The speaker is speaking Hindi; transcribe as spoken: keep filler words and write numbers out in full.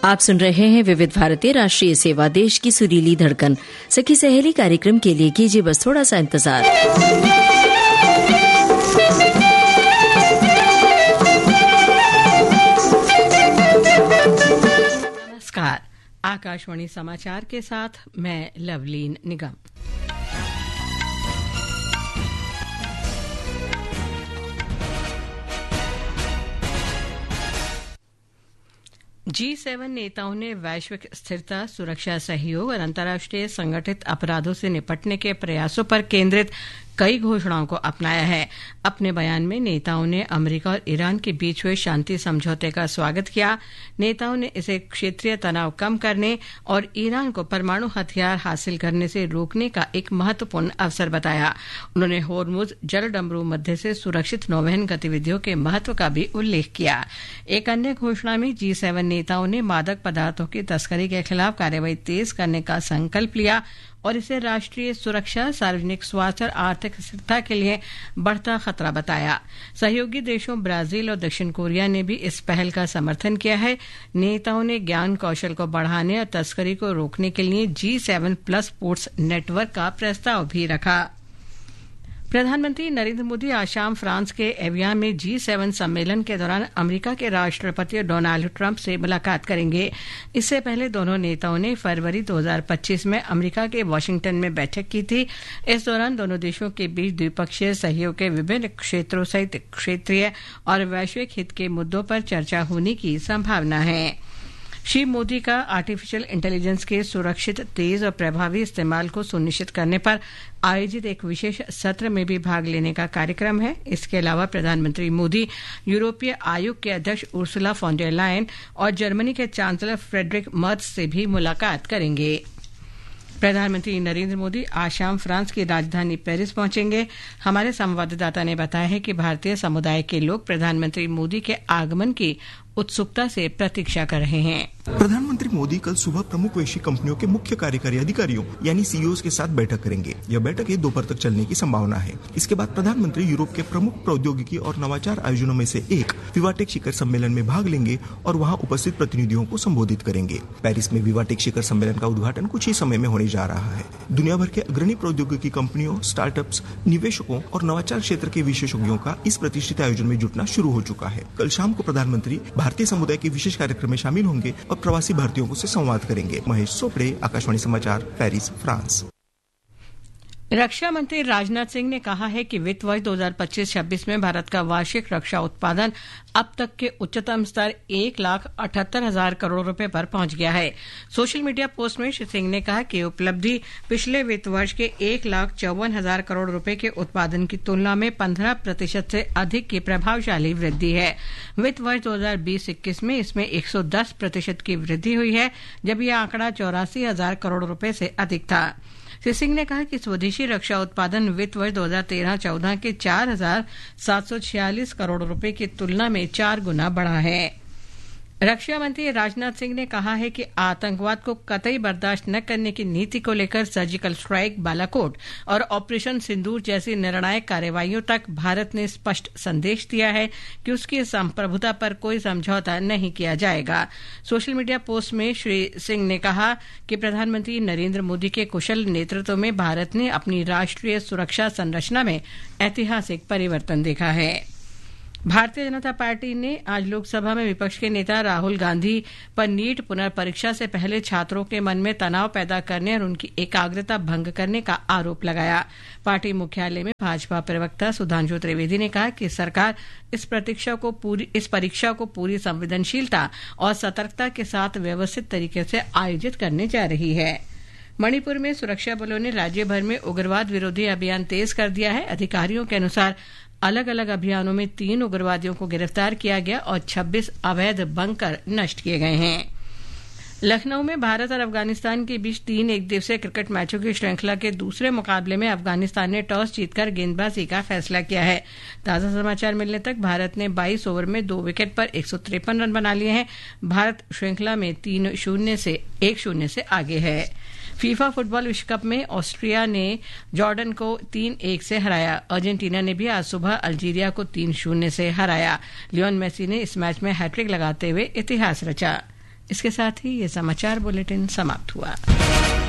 आप सुन रहे हैं विविध भारती राष्ट्रीय सेवा, देश की सुरीली धड़कन। सखी सहेली कार्यक्रम के लिए कीजिए बस थोड़ा सा इंतजार। नमस्कार, आकाशवाणी समाचार के साथ मैं लवलीन निगम। जी सेवन नेताओं ने वैश्विक स्थिरता, सुरक्षा सहयोग और अंतर्राष्ट्रीय संगठित अपराधों से निपटने के प्रयासों पर केंद्रित कई घोषणाओं को अपनाया है। अपने बयान में नेताओं ने अमेरिका और ईरान के बीच हुए शांति समझौते का स्वागत किया। नेताओं ने इसे क्षेत्रीय तनाव कम करने और ईरान को परमाणु हथियार हासिल करने से रोकने का एक महत्वपूर्ण अवसर बताया। उन्होंने होर्मुज जलडमरू मध्य से सुरक्षित नौवहन गतिविधियों के महत्व का भी उल्लेख किया। एक अन्य घोषणा में जी सेवन नेताओं ने मादक पदार्थों की तस्करी के खिलाफ कार्रवाई तेज करने का संकल्प लिया और इसे राष्ट्रीय सुरक्षा, सार्वजनिक स्वास्थ्य और आर्थिक स्थिरता के लिए बढ़ता खतरा बताया। सहयोगी देशों ब्राजील और दक्षिण कोरिया ने भी इस पहल का समर्थन किया है। नेताओं ने ज्ञान कौशल को बढ़ाने और तस्करी को रोकने के लिए जी सेवन प्लस पोर्ट्स नेटवर्क का प्रस्ताव भी रखा। प्रधानमंत्री नरेंद्र मोदी आज शाम फ्रांस के एवियान में जी सेवन सम्मेलन के दौरान अमेरिका के राष्ट्रपति डोनाल्ड ट्रंप से मुलाकात करेंगे। इससे पहले दोनों नेताओं ने फरवरी दो हज़ार पच्चीस में अमेरिका के वाशिंगटन में बैठक की थी। इस दौरान दोनों देशों के बीच द्विपक्षीय सहयोग के विभिन्न क्षेत्रों सहित क्षेत्रीय और वैश्विक हित के मुद्दों पर चर्चा होने की संभावना है। श्री मोदी का आर्टिफिशियल इंटेलिजेंस के सुरक्षित, तेज और प्रभावी इस्तेमाल को सुनिश्चित करने पर आयोजित एक विशेष सत्र में भी भाग लेने का कार्यक्रम है। इसके अलावा प्रधानमंत्री मोदी यूरोपीय आयोग के अध्यक्ष उर्सुला फॉन डर लायन और जर्मनी के चांसलर फ्रेडरिक मर्ज से भी मुलाकात करेंगे। प्रधानमंत्री नरेंद्र मोदी आज शाम फ्रांस की राजधानी पेरिस पहुंचेंगे। हमारे संवाददाता ने बताया है कि भारतीय समुदाय के लोग प्रधानमंत्री मोदी के आगमन की उत्सुकता से प्रतीक्षा कर रहे हैं। प्रधानमंत्री मोदी कल सुबह प्रमुख वैश्विक कंपनियों के मुख्य कार्यकारी अधिकारियों यानी सीईओ के साथ बैठक करेंगे। यह बैठक दोपहर तक चलने की संभावना है। इसके बाद प्रधानमंत्री यूरोप के प्रमुख प्रौद्योगिकी और नवाचार आयोजनों में से एक विवाटेक शिखर सम्मेलन में भाग लेंगे और वहां उपस्थित प्रतिनिधियों को संबोधित करेंगे। पेरिस में विवाटेक शिखर सम्मेलन का उद्घाटन कुछ ही समय में होने जा रहा है। दुनिया भर के अग्रणी प्रौद्योगिकी कंपनियों, स्टार्टअप्स, निवेशकों और नवाचार क्षेत्र के विशेषज्ञों का इस प्रतिष्ठित आयोजन में जुटना शुरू हो चुका है। कल शाम को प्रधानमंत्री भारतीय समुदाय के विशेष कार्यक्रम में शामिल होंगे और प्रवासी भारतीयों से संवाद करेंगे। महेश सोपड़े, आकाशवाणी समाचार, पेरिस, फ्रांस। रक्षा मंत्री राजनाथ सिंह ने कहा है कि वित्त वर्ष दो हज़ार पच्चीस छब्बीस में भारत का वार्षिक रक्षा उत्पादन अब तक के उच्चतम स्तर एक लाख अठहत्तर हजार करोड़ रुपए पर पहुंच गया है। सोशल मीडिया पोस्ट में श्री सिंह ने कहा कि उपलब्धि पिछले वित्त वर्ष के एक लाख चौवन हजार करोड़ रुपए के उत्पादन की तुलना में पंद्रह प्रतिशत से अधिक की प्रभावशाली वृद्धि है। वित्त वर्ष दो हज़ार बीस इक्कीस में इसमें एक सौ दस प्रतिशत की वृद्धि हुई है, जब यह आंकड़ा चौरासी हजार करोड़ रुपए से अधिक था। श्री सिंह ने कहा कि स्वदेशी रक्षा उत्पादन वित्त वर्ष दो हज़ार तेरह चौदह के चार हजार सात सौ छियालीस करोड़ रुपए की तुलना में चार गुना बढ़ा है। रक्षा मंत्री राजनाथ सिंह ने कहा है कि आतंकवाद को कतई बर्दाश्त न करने की नीति को लेकर सर्जिकल स्ट्राइक, बालाकोट और ऑपरेशन सिंदूर जैसी निर्णायक कार्रवाइयों तक भारत ने स्पष्ट संदेश दिया है कि उसकी संप्रभुता पर कोई समझौता नहीं किया जाएगा। सोशल मीडिया पोस्ट में श्री सिंह ने कहा कि प्रधानमंत्री नरेंद्र मोदी के कुशल नेतृत्व में भारत ने अपनी राष्ट्रीय सुरक्षा संरचना में ऐतिहासिक परिवर्तन देखा है। भारतीय जनता पार्टी ने आज लोकसभा में विपक्ष के नेता राहुल गांधी पर नीट पुनर्परीक्षा से पहले छात्रों के मन में तनाव पैदा करने और उनकी एकाग्रता भंग करने का आरोप लगाया। पार्टी मुख्यालय में भाजपा प्रवक्ता सुधांशु त्रिवेदी ने कहा कि सरकार इस परीक्षा को पूरी इस परीक्षा को पूरी संवेदनशीलता और सतर्कता के साथ व्यवस्थित तरीके से आयोजित करने जा रही है। मणिपुर में सुरक्षा बलों ने राज्य भर में उग्रवाद विरोधी अभियान तेज कर दिया है। अधिकारियों के अनुसार अलग अलग अभियानों में तीन उग्रवादियों को गिरफ्तार किया गया और छब्बीस अवैध बंकर नष्ट किए गए हैं। लखनऊ में भारत और अफगानिस्तान के बीच तीन एक दिवसीय क्रिकेट मैचों की श्रृंखला के दूसरे मुकाबले में अफगानिस्तान ने टॉस जीतकर गेंदबाजी का फैसला किया है। ताजा समाचार मिलने तक भारत ने बाईस ओवर में दो विकेट पर एक सौ तिरपन रन बना लिए हैं। भारत श्रृंखला में तीन शून्य से एक शून्य से आगे है। फीफा फुटबॉल विश्व कप में ऑस्ट्रिया ने जॉर्डन को तीन एक से हराया। अर्जेंटीना ने भी आज सुबह अल्जीरिया को तीन शून्य से हराया। लियोन मेसी ने इस मैच में हैट्रिक लगाते हुए इतिहास रचा। इसके साथ ही ये समाचार बुलेटिन समाप्त हुआ।